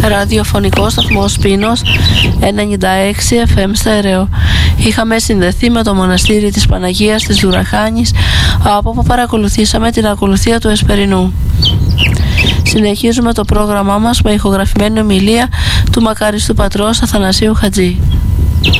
ραδιοφωνικό σταθμό Σπίνος 96 FM στέρεο. Είχαμε συνδεθεί με το μοναστήρι της Παναγίας της Δουραχάνης, από όπου παρακολουθήσαμε την ακολουθία του Εσπερινού. Συνεχίζουμε το πρόγραμμά μας με ηχογραφημένη ομιλία του μακαριστού πατρός Αθανασίου Χατζή.